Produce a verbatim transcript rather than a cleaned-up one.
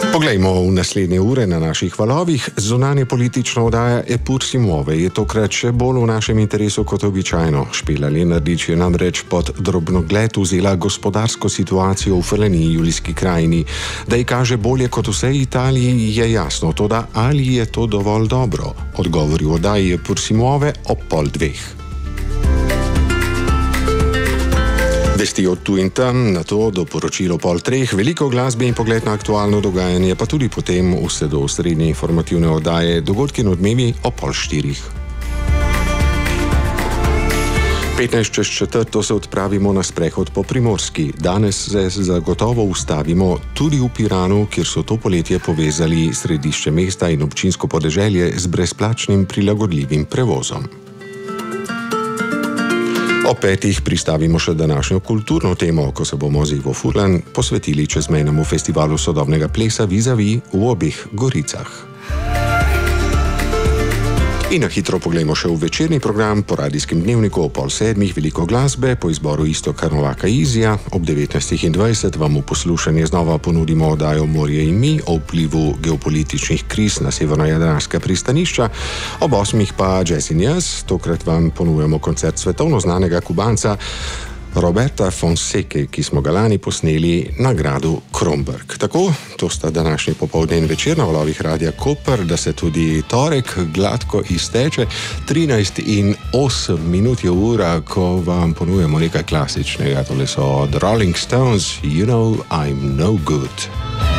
Poglejmo v naslednje ure na naših valovih. Zunanje politična oddaja Epur Simove je tokrat še bolj v našem interesu kot običajno. Špela Lenardič je namreč pod drobnogled vzela gospodarsko situacijo v Feleniji Julijski krajini. Da ji kaže bolje kot vsej Italiji, je jasno, toda ali je to dovolj dobro? Odgovori v oddaji Epur Simove ob pol dveh. Vesti od tu in tam, na to do poročilo pol treh, veliko glasbe in pogled na aktualno dogajanje, pa tudi potem vse do srednje informativne oddaje, dogodki in odmevi o pol štirih. petnajst čez četrto se odpravimo na sprehod po Primorski. Danes se zagotovo ustavimo tudi v Piranu, kjer so to poletje povezali središče mesta in občinsko podeželje z brezplačnim prilagodljivim prevozom. O petih pristavimo še današnjo kulturno temo, ko se bomo z Ivo Furlan posvetili čezmejnemu festivalu sodobnega plesa Vis-a-vis v obeh Goricah. In na hitro poglejmo še v večerni program po radijskem dnevniku o pol sedmih, veliko glasbe, po izboru Iztoka Novaka Izija, ob devetnajstih in dvajset vam v poslušanje znova ponudimo oddajo Morje in mi o vplivu geopolitičnih kriz na severnojadranska pristanišča, ob osmih pa Jazz in jaz, tokrat vam ponujemo koncert svetovno znanega Kubanca Roberta Fonseke, ki smo ga lani posneli na gradu Kromberk. Tako, to sta današnji popoldne in večer na valovih Radia Koper, da se tudi torek gladko izteče. trinajst in osem minut je ura, ko vam ponujemo nekaj klasičnega. Tole so The Rolling Stones, You Know I'm No Good.